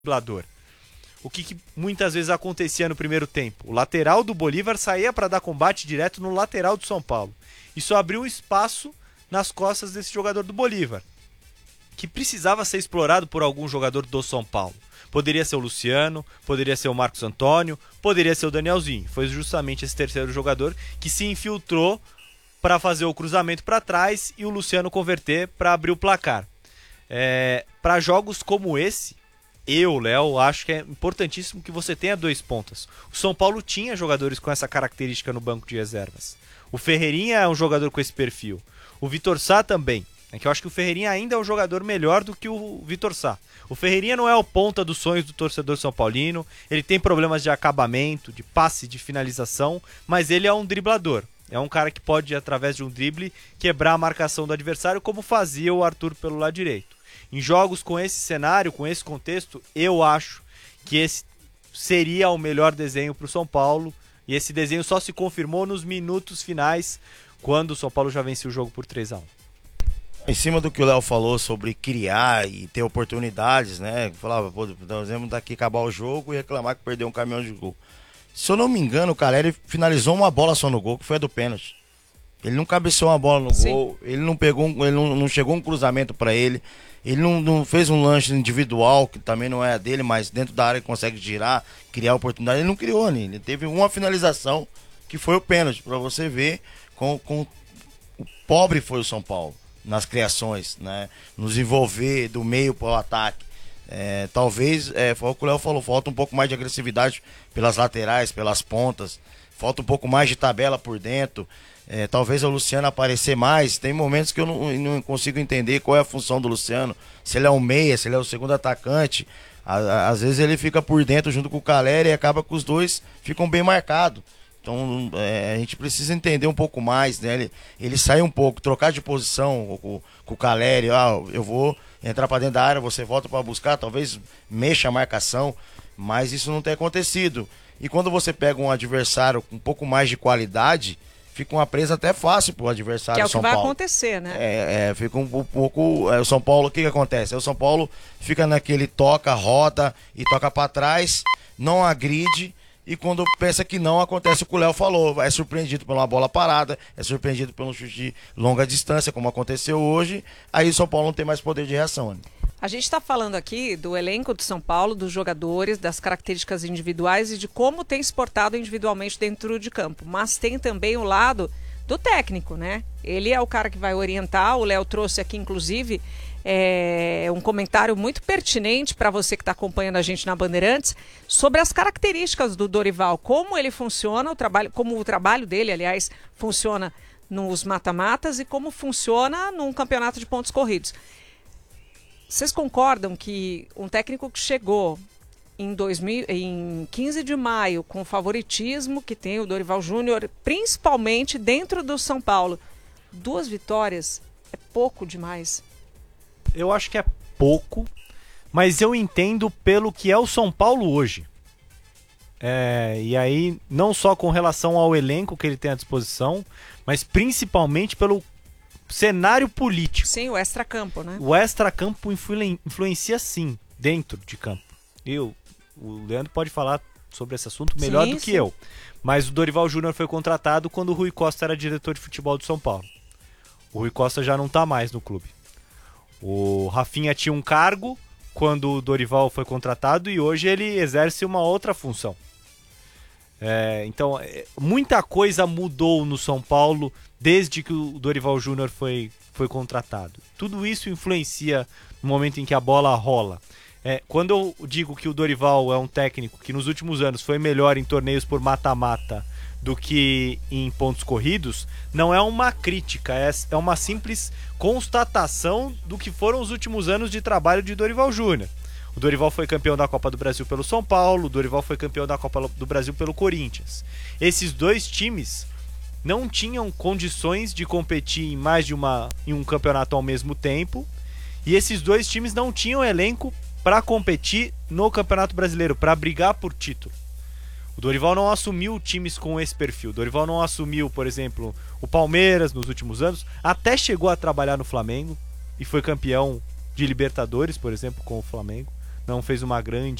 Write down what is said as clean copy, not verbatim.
driblador. O que muitas vezes acontecia no primeiro tempo? O lateral do Bolívar saía para dar combate direto no lateral do São Paulo. Isso abriu um espaço nas costas desse jogador do Bolívar, que precisava ser explorado por algum jogador do São Paulo. Poderia ser o Luciano, poderia ser o Marcos Antônio, poderia ser o Danielzinho. Foi justamente esse terceiro jogador que se infiltrou para fazer o cruzamento para trás e o Luciano converter para abrir o placar. Para jogos como esse, Léo, acho que é importantíssimo que você tenha dois pontas. O São Paulo tinha jogadores com essa característica no banco de reservas. O Ferreirinha é um jogador com esse perfil. O Vitor Sá também. É que eu acho que o Ferreirinha ainda é um jogador melhor do que o Vitor Sá. O Ferreirinha não é o ponta dos sonhos do torcedor são paulino. Ele tem problemas de acabamento, de passe, de finalização, mas ele é um driblador. É um cara que pode, através de um drible, quebrar a marcação do adversário, como fazia o Arthur pelo lado direito. Em jogos com esse cenário, com esse contexto, eu acho que esse seria o melhor desenho para o São Paulo. E esse desenho só se confirmou nos minutos finais, quando o São Paulo já venceu o jogo por 3-1. Em cima do que o Léo falou sobre criar e ter oportunidades, né? Falava, por exemplo, daqui acabar o jogo e reclamar que perdeu um caminhão de gol. Se eu não me engano, o Caleri finalizou uma bola só no gol, que foi a do pênalti. Ele não cabeceou uma bola no gol, ele não pegou, ele não chegou um cruzamento para ele. Ele não fez um lance individual, que também não é a dele, mas dentro da área ele consegue girar, criar oportunidade. Ele não criou, né? Ele teve uma finalização, que foi o pênalti, para você ver com o pobre foi o São Paulo nas criações, né? Nos envolver do meio para o ataque. Talvez, foi o que o Léo falou, falta um pouco mais de agressividade pelas laterais, pelas pontas, falta um pouco mais de tabela por dentro. Talvez o Luciano aparecer mais. Tem momentos que eu não consigo entender qual é a função do Luciano. Se ele é um meia, se ele é o segundo atacante. Às vezes ele fica por dentro junto com o Caleri e acaba que os dois ficam bem marcados. Então a gente precisa entender um pouco mais, né? Ele sai um pouco, trocar de posição com o Caleri. Eu vou entrar para dentro da área, você volta para buscar, talvez mexa a marcação, mas isso não tem acontecido. E quando você pega um adversário com um pouco mais de qualidade, fica uma presa até fácil pro adversário. Que é o São que vai Paulo acontecer, né? Fica um pouco. O São Paulo, o que acontece? O São Paulo fica naquele toca, roda e toca para trás, não agride. E quando pensa que não, acontece o que o Léo falou. É surpreendido por uma bola parada, é surpreendido por um chute de longa distância, como aconteceu hoje. Aí o São Paulo não tem mais poder de reação, né? A gente está falando aqui do elenco do São Paulo, dos jogadores, das características individuais e de como tem se portado individualmente dentro de campo. Mas tem também o lado do técnico, né? Ele é o cara que vai orientar. O Léo trouxe aqui, inclusive, um comentário muito pertinente para você que está acompanhando a gente na Bandeirantes sobre as características do Dorival, como ele funciona, como o trabalho dele, aliás, funciona nos mata-matas e como funciona num campeonato de pontos corridos. Vocês concordam que um técnico que chegou em 15 de maio com o favoritismo que tem o Dorival Júnior, principalmente dentro do São Paulo, 2 vitórias é pouco demais? Eu acho que é pouco, mas eu entendo pelo que é o São Paulo hoje. E aí, não só com relação ao elenco que ele tem à disposição, mas principalmente pelo cenário político. Sim, o extracampo, né? O extracampo influencia sim, dentro de campo. O Leandro pode falar sobre esse assunto melhor do que eu. Mas o Dorival Júnior foi contratado quando o Rui Costa era diretor de futebol do São Paulo. O Rui Costa já não está mais no clube. O Rafinha tinha um cargo quando o Dorival foi contratado e hoje ele exerce uma outra função. Então, muita coisa mudou no São Paulo desde que o Dorival Júnior foi contratado. Tudo isso influencia no momento em que a bola rola. Quando eu digo que o Dorival é um técnico que nos últimos anos foi melhor em torneios por mata-mata do que em pontos corridos, não é uma crítica, é uma simples constatação do que foram os últimos anos de trabalho de Dorival Júnior. O Dorival foi campeão da Copa do Brasil pelo São Paulo, o Dorival foi campeão da Copa do Brasil pelo Corinthians. Esses dois times não tinham condições de competir em um campeonato ao mesmo tempo, e esses dois times não tinham elenco para competir no Campeonato Brasileiro, para brigar por título. O Dorival não assumiu times com esse perfil. O Dorival não assumiu, por exemplo, o Palmeiras nos últimos anos, até chegou a trabalhar no Flamengo e foi campeão de Libertadores, por exemplo, com o Flamengo. não fez uma grande